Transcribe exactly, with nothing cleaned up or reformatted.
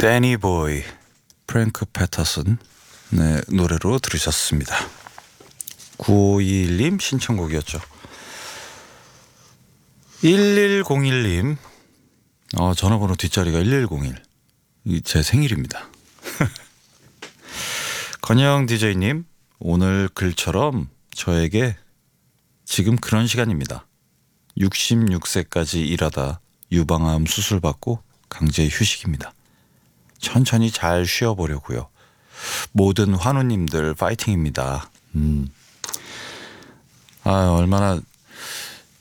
데니 보이, 프랭크 패터슨의 노래로 들으셨습니다. 구오이일 님 신청곡이었죠. 일일공일 님, 어, 전화번호 뒷자리가 일일공일, 제 생일입니다. 건영 디제이님, 오늘 글처럼 저에게 지금 그런 시간입니다. 육십육 세까지 일하다 유방암 수술 받고 강제 휴식입니다. 천천히 잘 쉬어보려고요. 모든 환우님들 파이팅입니다. 음. 아, 얼마나